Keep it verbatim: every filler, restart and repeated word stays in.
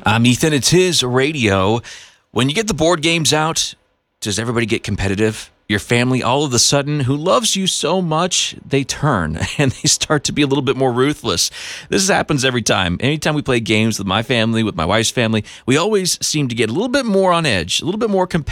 I'm Ethan. It's his radio. When you get the board games out, does everybody get competitive? Your family, all of a sudden, who loves you so much, they turn and they start to be a little bit more ruthless. This happens every time. Anytime we play games with my family, with my wife's family, we always seem to get a little bit more on edge, a little bit more competitive.